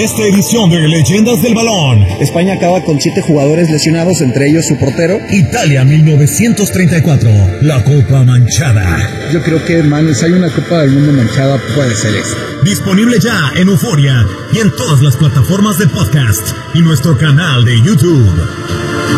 esta edición de Leyendas del Balón. España acaba con 7 jugadores lesionados, entre ellos su portero. Italia 1934, la Copa Manchada. Yo creo que, si hay una Copa del Mundo manchada, puede ser esa. Disponible ya en Euforia y en todas las plataformas de podcast y nuestro canal de YouTube.